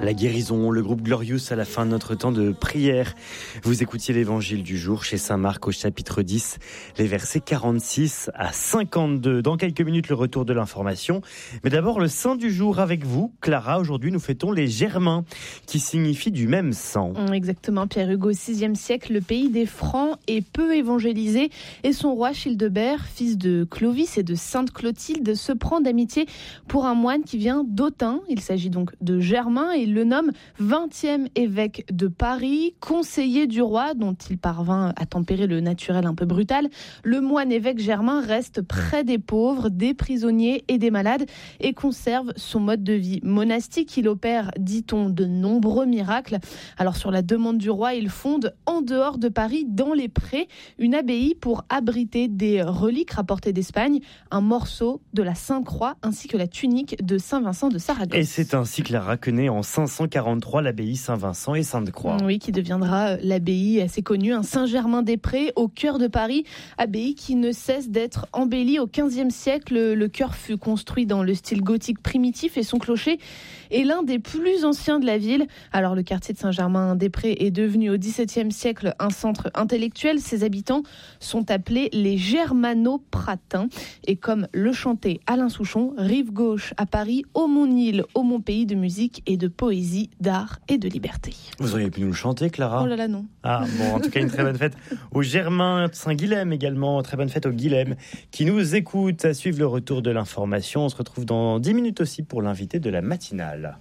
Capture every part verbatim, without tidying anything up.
la guérison, le groupe Glorious à la fin de notre temps de prière. Vous écoutiez l'évangile du jour chez saint Marc au chapitre dix, les versets quarante-six à cinquante-deux. Dans quelques minutes, le retour de l'information. Mais d'abord, le saint du jour avec vous. Clara, aujourd'hui, nous fêtons les Germains, qui signifie du même sang. Exactement, Pierre-Hugo, au sixième siècle, le pays des Francs est peu évangélisé et son roi Childebert, fils de Clovis et de Sainte Clotilde, se prend d'amitié pour un moine qui vient d'Autun. Il s'agit donc de Germain et il le nomme vingtième évêque de Paris, conseiller du roi dont il parvint à tempérer le naturel un peu brutal. Le moine évêque Germain reste près des pauvres, des prisonniers et des malades et conserve son mode de vie monastique. Il opère, dit-on, de nombreux miracles. Alors sur la demande du roi, il fonde en dehors de Paris, dans les prés, une abbaye pour abriter des reliques rapportées d'Espagne, un morceau de la Sainte-Croix ainsi que la tunique de Saint-Vincent de Saragosse. Et c'est ainsi que Clara connaît en cinq cent quarante-trois l'abbaye Saint-Vincent et Sainte-Croix. Oui, qui deviendra l'abbaye assez connue, un Saint-Germain-des-Prés au cœur de Paris, abbaye qui ne cesse d'être embellie. Au quinzième siècle, le chœur fut construit dans le style gothique primitif et son clocher est l'un des plus anciens de la ville. Alors le quartier de Saint-Germain-des-Prés est devenu au dix-septième siècle un centre intellectuel. Ses habitants sont appelés les Germano-Pratins. Et comme le chantait Alain Souchon, rive gauche à Paris, au Mont-Nil, au Mont Pays de musique et de poésie, d'art et de liberté. Vous auriez pu nous le chanter, Clara ? Oh là là, non. Ah bon, en tout cas, une très bonne fête aux Germains, Saint-Guilhem également. Très bonne fête aux Guilhem qui nous écoutent. À suivre le retour de l'information. On se retrouve dans dix minutes aussi pour l'invité de la matinale.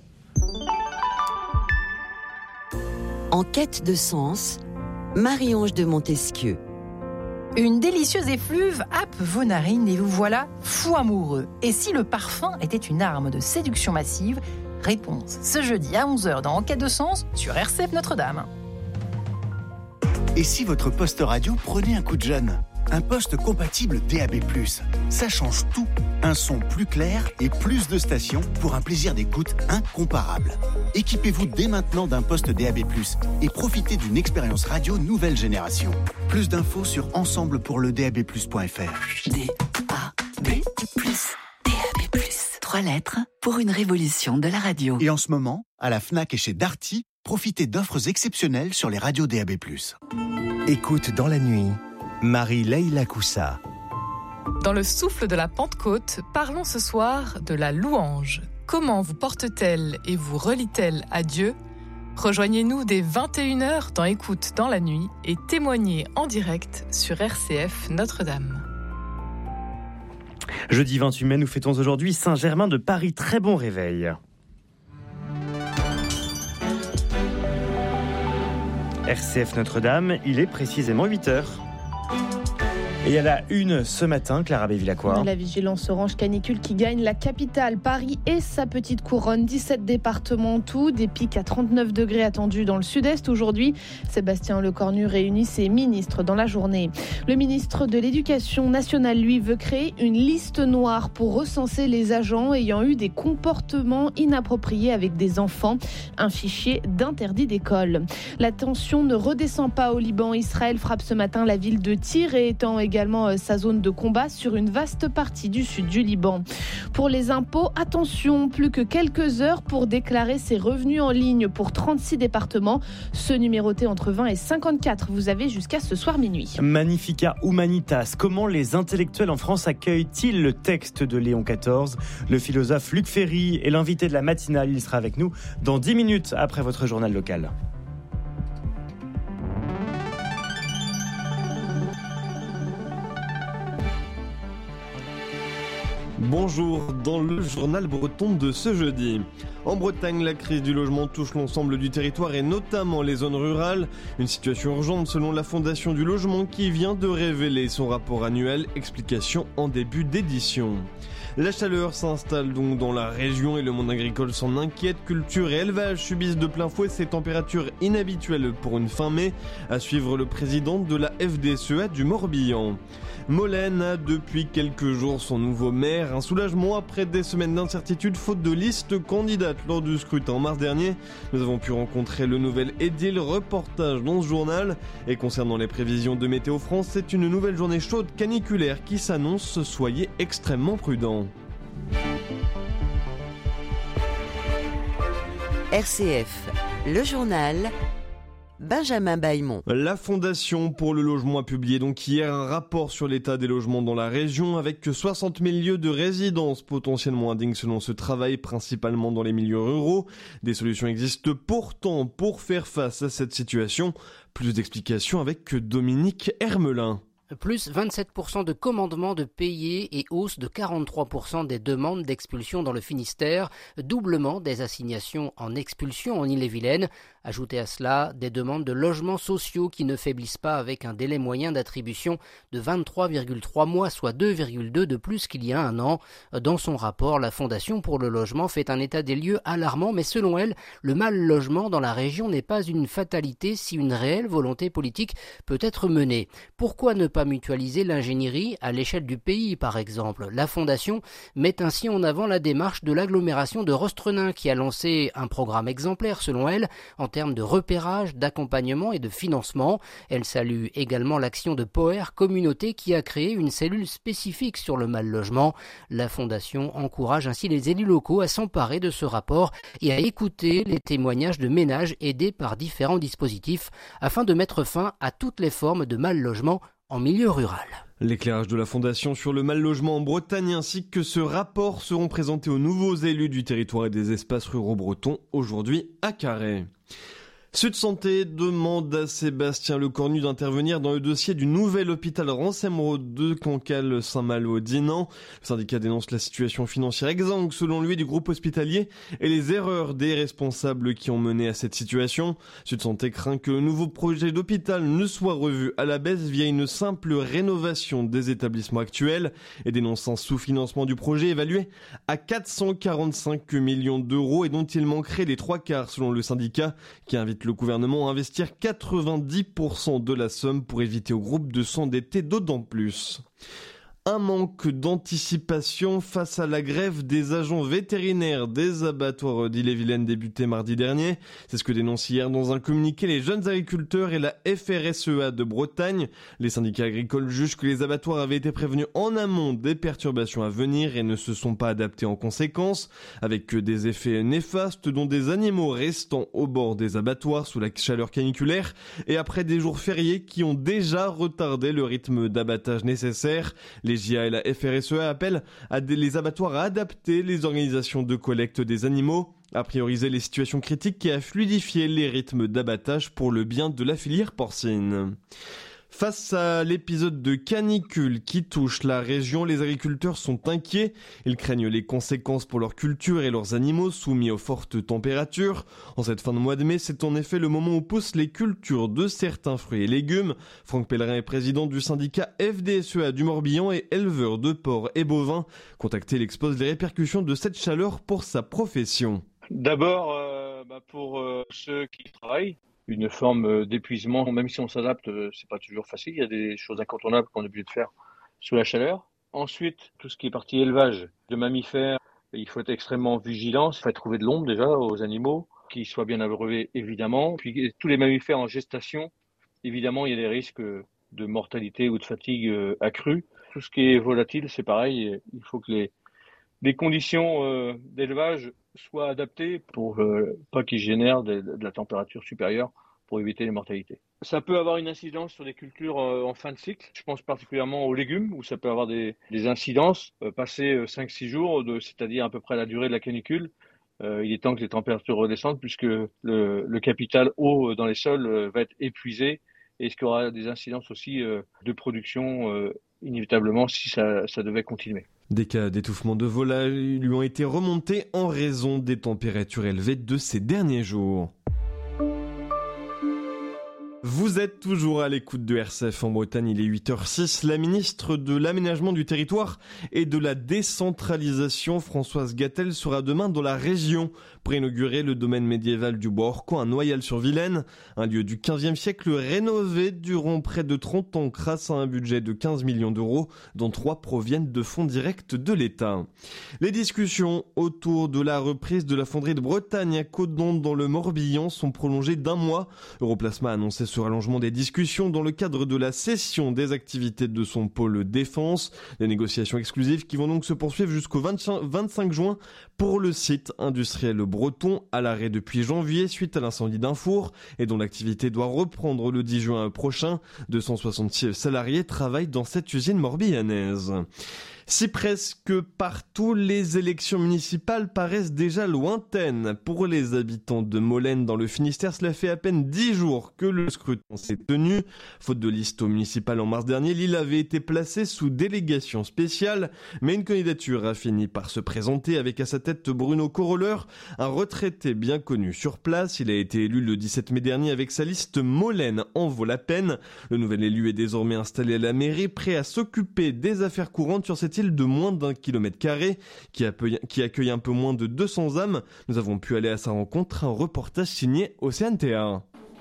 En quête de sens, Marie-Ange de Montesquieu. Une délicieuse effluve happe vos narines et vous voilà fou amoureux. Et si le parfum était une arme de séduction massive ? Réponse ce jeudi à onze heures dans En quête de sens sur R C F Notre-Dame. Et si votre poste radio prenait un coup de jeune ? Un poste compatible D A B plus. Ça change tout. Un son plus clair et plus de stations pour un plaisir d'écoute incomparable. Équipez-vous dès maintenant d'un poste D A B plus et profitez d'une expérience radio nouvelle génération. Plus d'infos sur ensemble pour le d a b plus point f r. D A B plus. D A B plus. Trois lettres pour une révolution de la radio. Et en ce moment, à la Fnac et chez Darty, profitez d'offres exceptionnelles sur les radios D A B plus. Écoute dans la nuit, Marie-Leila Coussa. Dans le souffle de la Pentecôte, parlons ce soir de la louange. Comment vous porte-t-elle et vous relie-t-elle à Dieu ? Rejoignez-nous dès vingt et une heures dans Écoute dans la nuit et témoignez en direct sur R C F Notre-Dame. Jeudi vingt-huit mai, nous fêtons aujourd'hui Saint-Germain de Paris. Très bon réveil. R C F Notre-Dame, il est précisément huit heures. Et à la une ce matin, Clara Bévilacqua. La vigilance orange canicule qui gagne la capitale, Paris et sa petite couronne. dix-sept départements en tout, des pics à trente-neuf degrés attendus dans le sud-est aujourd'hui. Sébastien Lecornu réunit ses ministres dans la journée. Le ministre de l'Éducation nationale, lui, veut créer une liste noire pour recenser les agents ayant eu des comportements inappropriés avec des enfants. Un fichier d'interdit d'école. La tension ne redescend pas au Liban. Israël frappe ce matin la ville de Tyr et étend également également sa zone de combat sur une vaste partie du sud du Liban. Pour les impôts, attention, plus que quelques heures pour déclarer ses revenus en ligne pour trente-six départements. Ceux numérotés entre vingt et cinquante-quatre, vous avez jusqu'à ce soir minuit. Magnifica Humanitas, comment les intellectuels en France accueillent-ils le texte de Léon quatorze ? Le philosophe Luc Ferry est l'invité de la matinale, il sera avec nous dans dix minutes après votre journal local. Bonjour, dans le journal breton de ce jeudi. En Bretagne, la crise du logement touche l'ensemble du territoire et notamment les zones rurales. Une situation urgente selon la Fondation du logement qui vient de révéler son rapport annuel. Explication en début d'édition. La chaleur s'installe donc dans la région et le monde agricole s'en inquiète. Culture et élevage subissent de plein fouet ces températures inhabituelles pour une fin mai. À suivre le président de la F D S E A du Morbihan. Molène a depuis quelques jours son nouveau maire. Un soulagement après des semaines d'incertitude faute de liste candidate lors du scrutin en mars dernier. Nous avons pu rencontrer le nouvel édile. Reportage dans ce journal. Et concernant les prévisions de Météo France, c'est une nouvelle journée chaude caniculaire qui s'annonce. Soyez extrêmement prudents. R C F, le journal, Benjamin Bailmont. La Fondation pour le logement a publié donc hier un rapport sur l'état des logements dans la région avec soixante mille lieux de résidence potentiellement indignes selon ce travail, principalement dans les milieux ruraux. Des solutions existent pourtant pour faire face à cette situation. Plus d'explications avec Dominique Hermelin. Plus vingt-sept pour cent de commandements de payés et hausse de quarante-trois pour cent des demandes d'expulsion dans le Finistère, doublement des assignations en expulsion en Ille-et-Vilaine. Ajoutez à cela des demandes de logements sociaux qui ne faiblissent pas avec un délai moyen d'attribution de vingt-trois virgule trois mois, soit deux virgule deux de plus qu'il y a un an. Dans son rapport, la Fondation pour le logement fait un état des lieux alarmant, mais selon elle, le mal logement dans la région n'est pas une fatalité si une réelle volonté politique peut être menée. Pourquoi ne pas mutualiser l'ingénierie à l'échelle du pays, par exemple? La Fondation met ainsi en avant la démarche de l'agglomération de Rostrenain qui a lancé un programme exemplaire, selon elle, en termes de repérage, d'accompagnement et de financement. Elle salue également l'action de Poher Communauté qui a créé une cellule spécifique sur le mal logement. La Fondation encourage ainsi les élus locaux à s'emparer de ce rapport et à écouter les témoignages de ménages aidés par différents dispositifs afin de mettre fin à toutes les formes de mal logement en milieu rural. L'éclairage de la Fondation sur le mal logement en Bretagne ainsi que ce rapport seront présentés aux nouveaux élus du territoire et des espaces ruraux bretons aujourd'hui à Carhaix. Sud Santé demande à Sébastien Lecornu d'intervenir dans le dossier du nouvel hôpital Rançay-Road de Cancale-Saint-Malo-Dinan. Le syndicat dénonce la situation financière exsangue selon lui du groupe hospitalier et les erreurs des responsables qui ont mené à cette situation. Sud Santé craint que le nouveau projet d'hôpital ne soit revu à la baisse via une simple rénovation des établissements actuels et dénonce un sous-financement du projet évalué à quatre cent quarante-cinq millions d'euros et dont il manquerait les trois quarts selon le syndicat qui invite le gouvernement à investir quatre-vingt-dix pour cent de la somme pour éviter au groupe de s'endetter d'autant plus. Un manque d'anticipation face à la grève des agents vétérinaires des abattoirs d'Ille-et-Vilaine débutée mardi dernier. C'est ce que dénoncent hier dans un communiqué les jeunes agriculteurs et la F R S E A de Bretagne. Les syndicats agricoles jugent que les abattoirs avaient été prévenus en amont des perturbations à venir et ne se sont pas adaptés en conséquence, avec des effets néfastes dont des animaux restant au bord des abattoirs sous la chaleur caniculaire et après des jours fériés qui ont déjà retardé le rythme d'abattage nécessaire. Les J A et la F R S E A appellent à des, les abattoirs à adapter les organisations de collecte des animaux, à prioriser les situations critiques et à fluidifier les rythmes d'abattage pour le bien de la filière porcine. Face à l'épisode de canicule qui touche la région, les agriculteurs sont inquiets. Ils craignent les conséquences pour leur culture et leurs animaux soumis aux fortes températures. En cette fin de mois de mai, c'est en effet le moment où poussent les cultures de certains fruits et légumes. Franck Pellerin est président du syndicat F D S E A du Morbihan et éleveur de porcs et bovins. Contacté, il expose les répercussions de cette chaleur pour sa profession. D'abord, euh, bah pour euh, ceux qui travaillent, une forme d'épuisement, même si on s'adapte, c'est pas toujours facile. Il y a des choses incontournables qu'on est obligé de faire sous la chaleur. Ensuite, tout ce qui est partie élevage de mammifères, il faut être extrêmement vigilant. Il faut trouver de l'ombre déjà aux animaux, qu'ils soient bien abreuvés évidemment. Puis tous les mammifères en gestation, évidemment, il y a des risques de mortalité ou de fatigue accrue. Tout ce qui est volatile, c'est pareil. Il faut que les, les conditions d'élevage soient adaptées pour euh, pas qu'ils génèrent de, de la température supérieure pour éviter les mortalités. Ça peut avoir une incidence sur des cultures euh, en fin de cycle. Je pense particulièrement aux légumes où ça peut avoir des, des incidences. Euh, passer euh, cinq six jours, de, c'est-à-dire à peu près la durée de la canicule, euh, il est temps que les températures redescendent puisque le, le capital eau dans les sols euh, va être épuisé et ce qui aura des incidences aussi euh, de production euh, inévitablement si ça, ça devait continuer. Des cas d'étouffement de volailles lui ont été remontés en raison des températures élevées de ces derniers jours. Vous êtes toujours à l'écoute de R C F en Bretagne, il est huit heures six. La ministre de l'Aménagement du Territoire et de la Décentralisation, Françoise Gatel, sera demain dans la région pour inaugurer le domaine médiéval du Bois-Orcon à Noyal-sur-Vilaine. Un lieu du quinzième siècle rénové durant près de trente ans grâce à un budget de quinze millions d'euros, dont trois proviennent de fonds directs de l'État. Les discussions autour de la reprise de la fonderie de Bretagne à Codon dans le Morbihan sont prolongées d'un mois. Europlasma a annoncé ce ce rallongement des discussions dans le cadre de la cession des activités de son pôle défense. Les négociations exclusives qui vont donc se poursuivre jusqu'au vingt-cinq juin pour le site industriel breton à l'arrêt depuis janvier suite à l'incendie d'un four et dont l'activité doit reprendre le dix juin prochain. deux cent soixante-six salariés travaillent dans cette usine morbihanaise. Si presque partout les élections municipales paraissent déjà lointaines pour les habitants de Molène dans le Finistère, cela fait à peine dix jours que le scrutin s'est tenu. Faute de liste au municipal en mars dernier, l'île avait été placée sous délégation spéciale, mais une candidature a fini par se présenter avec à sa tête Bruno Corolleur, un retraité bien connu sur place. Il a été élu le dix-sept mai dernier avec sa liste Molène en vaut la peine. Le nouvel élu est désormais installé à la mairie, prêt à s'occuper des affaires courantes sur cette île de moins d'un kilomètre carré qui accueille un peu moins de deux cents âmes. Nous avons pu aller à sa rencontre, un reportage signé Océane T A.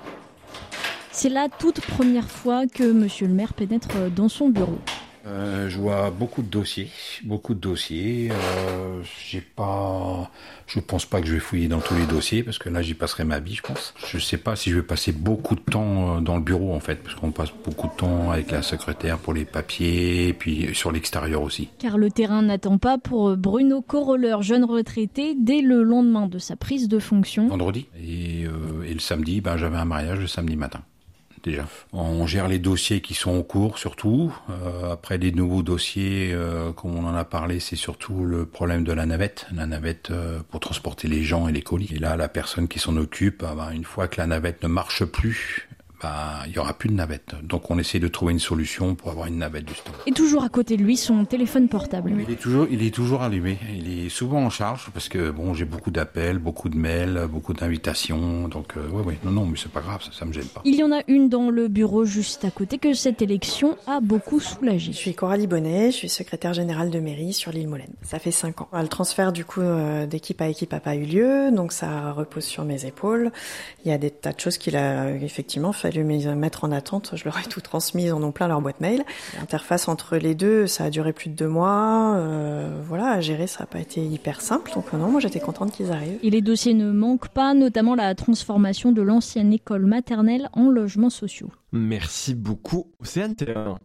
C'est la toute première fois que Monsieur le maire pénètre dans son bureau. Euh, je vois beaucoup de dossiers, beaucoup de dossiers. Euh, j'ai pas, je pense pas que je vais fouiller dans tous les dossiers parce que là j'y passerai ma vie, je pense. Je sais pas si je vais passer beaucoup de temps dans le bureau en fait, parce qu'on passe beaucoup de temps avec la secrétaire pour les papiers, et puis sur l'extérieur aussi. Car le terrain n'attend pas pour Bruno Corolleur, jeune retraité, dès le lendemain de sa prise de fonction. Vendredi et, euh, et le samedi, ben j'avais un mariage le samedi matin. Déjà. On gère les dossiers qui sont en cours surtout. Euh, après les nouveaux dossiers, euh, comme on en a parlé, c'est surtout le problème de la navette. La navette euh, pour transporter les gens et les colis. Et là, la personne qui s'en occupe, ah ben, une fois que la navette ne marche plus, bah, il n'y aura plus de navette. Donc on essaie de trouver une solution pour avoir une navette justement. Et toujours à côté de lui, son téléphone portable. Il est toujours, il est toujours allumé. Il est souvent en charge parce que bon, j'ai beaucoup d'appels, beaucoup de mails, beaucoup d'invitations. Donc euh, ouais, ouais, non, non, mais c'est pas grave, ça, ça me gêne pas. Il y en a une dans le bureau juste à côté que cette élection a beaucoup soulagé. Je suis Coralie Bonnet, je suis secrétaire générale de mairie sur l'île Molène. Ça fait cinq ans. Le transfert du coup euh, d'équipe à équipe n'a pas eu lieu, donc ça repose sur mes épaules. Il y a des tas de choses qu'il a effectivement fallu mettre en attente. Je leur ai tout transmis, ils en ont plein leur boîte mail. L'interface entre les deux, ça a duré plus de deux mois. Euh, voilà, à gérer, ça n'a pas été hyper simple. Donc non, moi j'étais contente qu'ils arrivent. Et les dossiers ne manquent pas, notamment la transformation de l'ancienne école maternelle en logements sociaux. Merci beaucoup, Océane T A.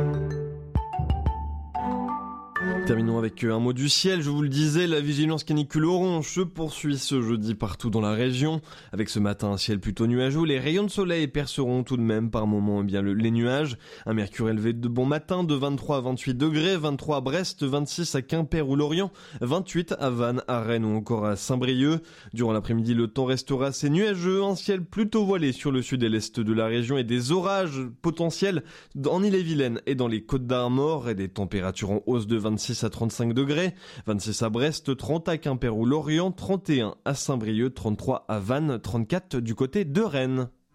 Terminons avec un mot du ciel. Je vous le disais, la vigilance canicule orange se poursuit ce jeudi partout dans la région. Avec ce matin un ciel plutôt nuageux, les rayons de soleil perceront tout de même par moments bien le, les nuages. Un mercure élevé de bon matin de vingt-trois à vingt-huit degrés, vingt-trois à Brest, vingt-six à Quimper ou Lorient, vingt-huit à Vannes, à Rennes ou encore à Saint-Brieuc. Durant l'après-midi, le temps restera assez nuageux, un ciel plutôt voilé sur le sud et l'est de la région et des orages potentiels en Ille-et-Vilaine et dans les Côtes-d'Armor et des températures en hausse de vingt-six à trente-cinq degrés, vingt-six à Brest, trente à Quimper ou Lorient, trente et un à Saint-Brieuc, trente-trois à Vannes, trente-quatre du côté de Rennes.